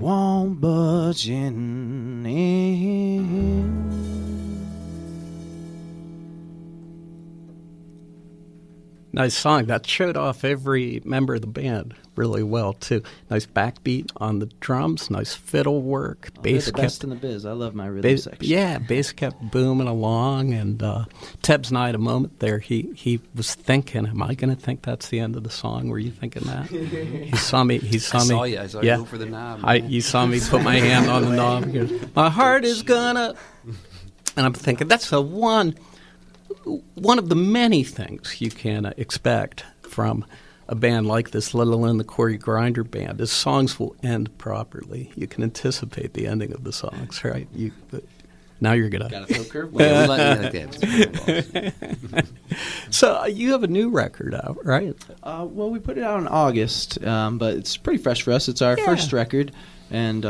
won't budge in. Nice song. That showed off every member of the band really well, too. Nice backbeat on the drums, nice fiddle work. Bass the best in the biz. I love my rhythm section. Yeah, bass kept booming along, and Tebbs and I had a moment there. He was thinking, am I going to think that's the end of the song? Were you thinking that? He saw me. I saw you go for the knob. You saw me put my hand on the knob. He goes, my heart is gonna... And I'm thinking, that's the one of the many things you can expect from a band like this, let alone the Corey Grinder Band, is songs will end properly. You can anticipate the ending of the songs, right? Now you're going to... Got to throw curveball. So you have a new record out, right? Well, we put it out in August, but it's pretty fresh for us. It's our first record, and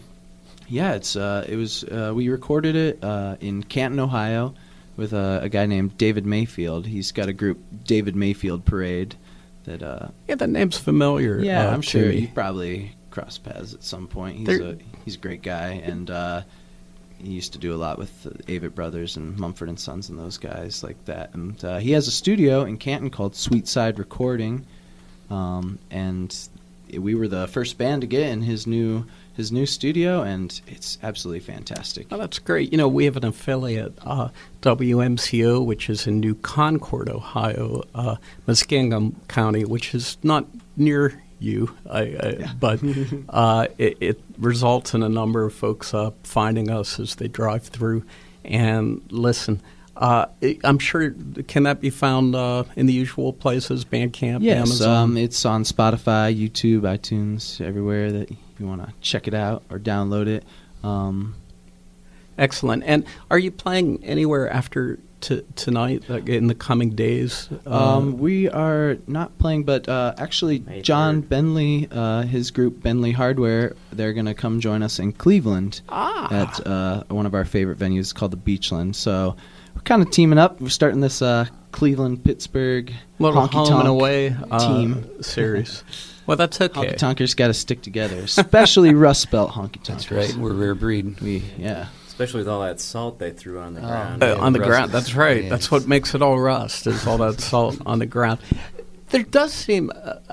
we recorded it in Canton, Ohio, with a guy named David Mayfield. He's got a group, David Mayfield Parade. That name's familiar. Yeah, I'm sure you probably crossed paths at some point. He's a great guy, and he used to do a lot with the Avett Brothers and Mumford & Sons and those guys like that. And he has a studio in Canton called Sweetside Recording, and we were the first band to get in his new studio, and it's absolutely fantastic. Oh, that's great. You know, we have an affiliate, WMCO, which is in New Concord, Ohio, Muskingum County, which is not near you, but it results in a number of folks finding us as they drive through and listen. I'm sure, can that be found in the usual places, Bandcamp, yes, Amazon? It's on Spotify, YouTube, iTunes, everywhere that you want to check it out or download it. Excellent. And are you playing anywhere after tonight, like in the coming days? We are not playing, but actually John Bentley, his group Bentley Hardware, they're going to come join us in Cleveland at one of our favorite venues called the Beachland. So we're kind of teaming up. We're starting this Cleveland-Pittsburgh little honky-tonk home and away team series. Well, that's okay. Honky-tonkers got to stick together, especially Rust Belt honky-tonkers. That's right. We're rare breed. Especially with all that salt they threw on the ground. On the ground, that's right. Yes. That's what makes it all rust, is all that salt on the ground. There does seem...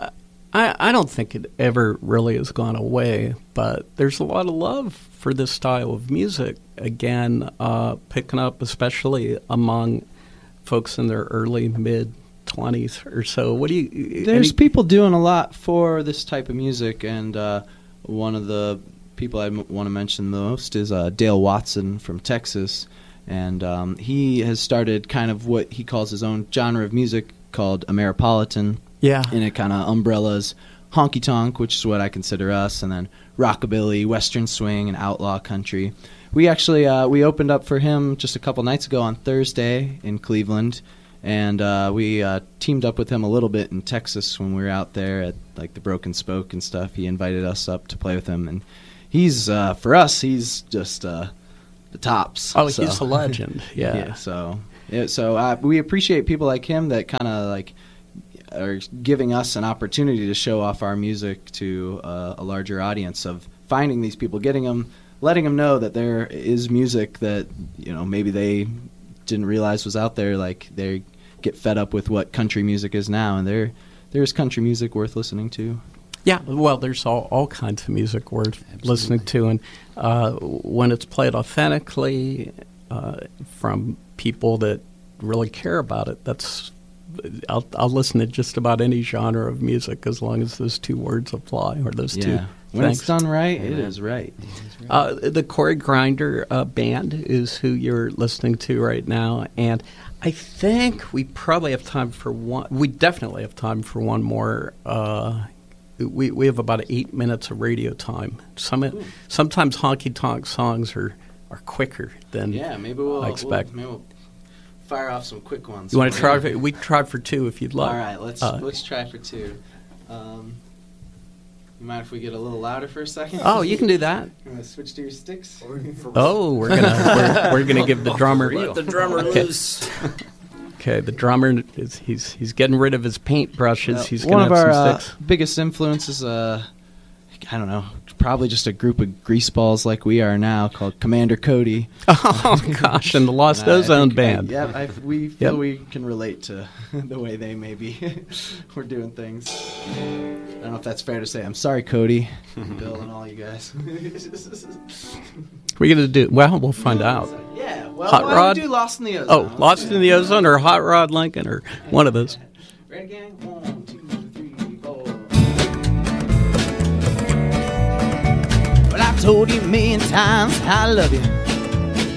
I don't think it ever really has gone away, but there's a lot of love for this style of music, again, picking up especially among folks in their early, mid-20s or so. What do you... There's people doing a lot for this type of music, and one of the people I want to mention most is Dale Watson from Texas, and he has started kind of what he calls his own genre of music called Ameripolitan. Yeah. And it kind of umbrellas honky-tonk, which is what I consider us, and then rockabilly, western swing, and outlaw country. We actually we opened up for him just a couple nights ago on Thursday in Cleveland, and we teamed up with him a little bit in Texas when we were out there at like the Broken Spoke and stuff. He invited us up to play with him, and he's for us, he's just the tops. Oh, so. He's a legend. Yeah. So we appreciate people like him that kind of like are giving us an opportunity to show off our music to a larger audience, of finding these people, letting them know that there is music that, you know, maybe they didn't realize was out there. Like, they get fed up with what country music is now, and there's country music worth listening to. Yeah, well, there's all kinds of music worth listening to, and when it's played authentically from people that really care about it, I'll listen to just about any genre of music as long as those two words apply, or those two. When it's done right, it is right. The Corey Grinder Band is who you're listening to right now, and I think we probably have time for one. We definitely have time for one more. We have about 8 minutes of radio time. Sometimes honky-tonk songs are quicker than I expect. Maybe we'll fire off some quick ones. You want to try? We can try for two if you'd like. All right, let's try for two. You mind if we get a little louder for a second? Oh, you can do that. You want to switch to your sticks? We're gonna give the drummer. Let the drummer loose. Okay, the drummer he's getting rid of his paint brushes. He's one gonna of have our some sticks. biggest influences. I don't know, probably just a group of greaseballs like we are now called Commander Cody. Oh, gosh, and the Lost Ozone Band. We feel we can relate to the way they maybe were doing things. I don't know if that's fair to say. I'm sorry, Cody, Bill, and all you guys. We're going to do, well, we'll find out. Yeah, well, Hot why Rod? don't we do Lost in the Ozone? Oh, Lost in the Ozone or Hot Rod Lincoln or one of those. Ready, gang? 1, 2, 3, 4. Well, I told you a million times I love you.